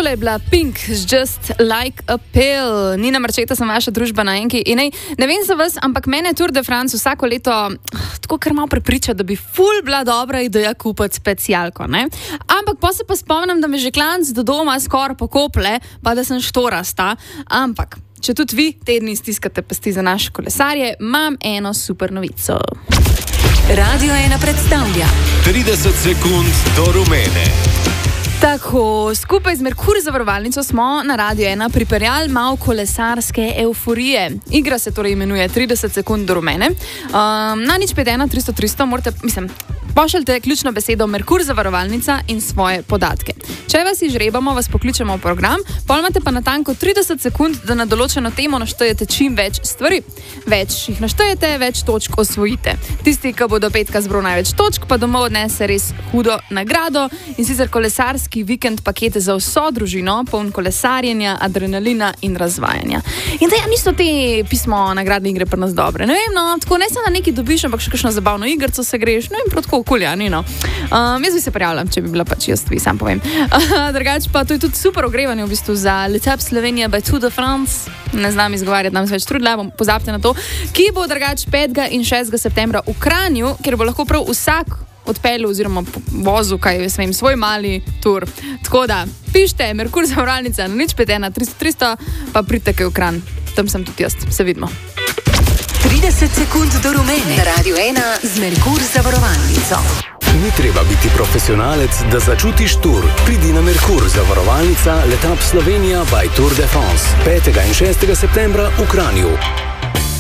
Tole je bila Pink, Just Like a Pill. Nina Marčeta sem vaša družba na Enki. In ne vem za vas, ampak mene Tour de France vsako leto tako kar malo prepriča, da bi ful bila dobra ideja kupiti specialko, ne? Ampak pa se pa spomnim, da me že klanc do doma skoraj pokople, pa da sem štorasta. Ampak, če tudi vi tedni stiskate pesti za naše kolesarje, imam eno super novico. Radio 1 predstavlja 30 sekund do rumene. Tako, skupaj z Merkur zavarovalnico smo na Radio 1 pripeljali malo kolesarske euforije. Igra se torej imenuje 30 sekund do rumene. Na nič 51 300 300 morate, pošaljte ključno besedo Merkur zavarovalnica in svoje podatke. Če vas izžrebamo, vas pokličemo v program, pol imate pa natanko 30 sekund, da na določeno temo naštejete čim več stvari. Več jih naštejete, več točk osvojite. Tisti, ki bo do petka zbral največ točk, pa domov odnese res hudo nagrado, in sicer kolesarski vikend pakete za vso družino, poln kolesarjenja, adrenalina in razvajanja. In da niso te pismo nagradne igre pri nas dobre. Ne vem, no, tako ne se na neki dobiš, ampak še kakšno zabavno igrco se greš, no in prav tako okoljani, no. Jaz bi se prijavljam, če bi bila pač jaz, vi sam povem. Drugače pa to je tudi super ogrevanje v bistvu za L'Etape Slovenija by Tour de France. Ne znam izgovarjati, nam se več trudila, pozabite na to. Ki bo drugače 5. in 6. septembra v Kranju, kjer bo lahko prav vsak odpeljal oziroma vozil, kaj jaz vem, svoj mali tur. Tako da, pište Merkur zavarovalnica na nič 51 300 300, pa pridite kaj v Kranj. Tam sem tudi jaz, se vidimo. 30 sekund do rumene. Na Radio 1 z Merkur zavarovalnico. Ni treba biti profesionalec, da začutiš tur. Pridi na Merkur zavarovalnica L'Etape Slovenija by Tour de France 5. in 6. septembra v Kranju.